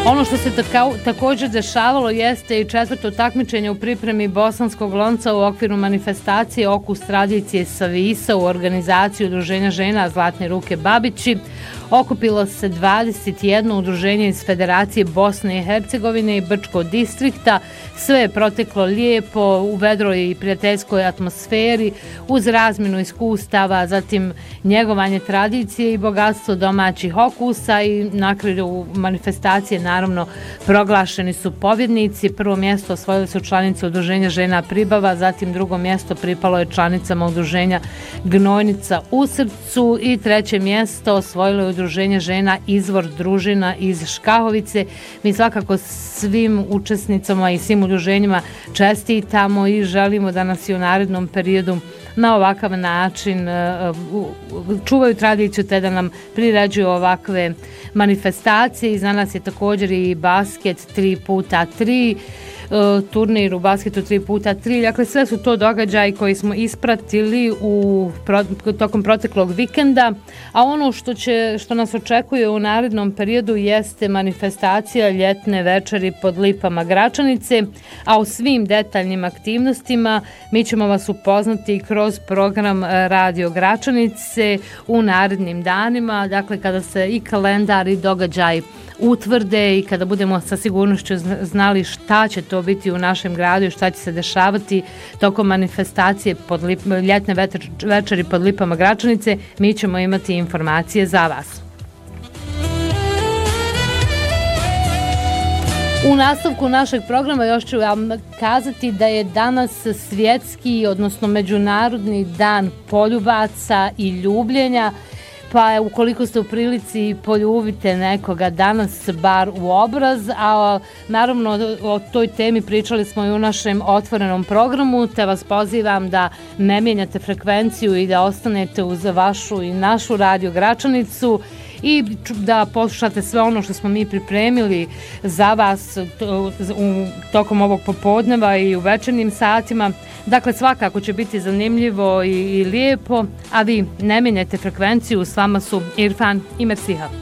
Ono što se također dešavalo jeste i četvrto takmičenje u pripremi bosanskog lonca u okviru manifestacije Okus tradicije sa Visa u organizaciji Udruženja žena Zlatne ruke Babići. Okupilo se 21 udruženje iz Federacije Bosne i Hercegovine i Brčkog distrikta. Sve je proteklo lijepo, u vedroj i prijateljskoj atmosferi, uz razmjenu iskustava, zatim njegovanje tradicije i bogatstvo domaćih okusa i na kraju manifestacije naravno proglašeni su pobjednici. Prvo mjesto osvojili su članice Udruženja žena Pribava, zatim drugo mjesto pripalo je članicama Udruženja Gnojnica u Srcu i treće mjesto osvojilo je Udruženje žena Izvor družina iz Škahovice. Mi svakako svim učesnicama i svim udruženjima čestitamo i želimo da nas i u narednom periodu na ovakav način čuvaju tradiciju te da nam priređuju ovakve manifestacije. Iza nas je također i basket 3x3, turnir u basketu 3x3. Dakle, sve su to događaji koji smo ispratili tokom proteklog vikenda, a ono što nas očekuje u narednom periodu jeste manifestacija ljetne večeri pod lipama Gračanice, a u svim detaljnim aktivnostima mi ćemo vas upoznati kroz program Radio Gračanice u narednim danima, dakle kada se i kalendar i događaj utvrde i kada budemo sa sigurnošću znali šta će to biti u našem gradu i šta će se dešavati tokom manifestacije ljetne večeri pod lipama Gračanice, mi ćemo imati informacije za vas. U nastavku našeg programa još ću vam kazati da je danas svjetski, odnosno međunarodni dan poljubaca i ljubljenja. Pa ukoliko ste u prilici poljubite nekoga danas bar u obraz, a naravno o toj temi pričali smo i u našem otvorenom programu, te vas pozivam da ne mijenjate frekvenciju i da ostanete uz vašu i našu Radio Gračanicu i da poslušate sve ono što smo mi pripremili za vas tokom ovog popodneva i u večernjim satima. Dakle, svakako će biti zanimljivo i lijepo, a vi ne mijenjajte frekvenciju, s vama su Irfan i Mersiha.